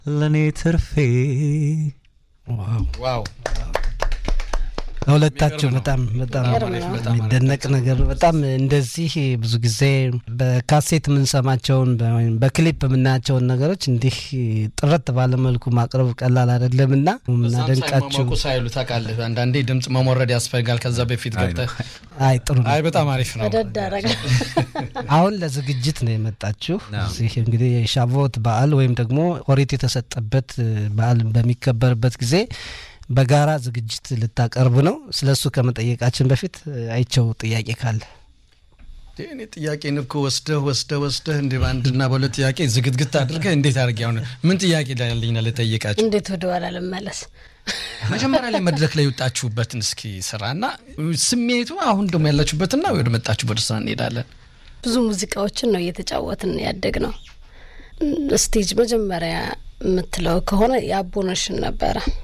ለኔ ትርፌ ዋው ሁለታችሁ በጣም የሚደነቅ ነገር በጣም እንደዚህ ብዙ ጊዜ በካሴት የምንሰማቸውን ወይም በክሊፕ የምናያቸውን ነገሮች እንዲህ ጥርት ባለ መልኩ ማቅረብ ቀላል አይደለምና ምናደንቃችሁ ሳይሉ ታውቃለህ አንዳንዴ ድምጽ መሞረድ ያስፈልጋል ከዛ በፊት ገብተህ አይ ጥሩ አይ በጣም አሪፍ ነው አሁን ለዝግጅት ነው የመጣችሁ እዚህ እንግዲህ ሻቮት በዓል ወይም ደግሞ ኦሪት የተሰጠበት በዓል በሚከበርበት ጊዜ በጋራ ዝግጅት ልታቀርቡ ነው ስለሱ ከመጠየቃችን በፊት አይቸው ጥያቄ ካለ እኔ ጥያቄን እኮ ወስደህ እንደ ባንድና በሁለት ጥያቄ ዝግትግት አድርገህ እንዴት አድርገው ነው ምን ጥያቄ ያለኝና ለጠየቃችሁ እንዴት ወደ ኋላ ለመለስ መጀመሪያ ላይ መድረክ ላይ ወጣችሁበትን እስኪ ስራና ስሜቱ አሁን ደሞ ያላችሁበትና ወደ መጣችሁበት ስራ እንሄዳለን ብዙ ሙዚቃዎችን ነው እየተጫወትን ያደግነው ስቴጅ መጀመሪያ ምትለው ከሆነ ያቦነሽን ነበር